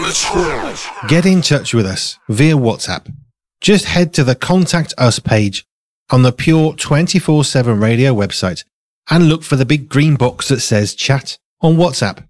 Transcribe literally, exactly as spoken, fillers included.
Get in touch with us via WhatsApp. Just head to the Contact Us page on the Pure twenty-four seven Radio website and look for the big green box that says Chat on WhatsApp.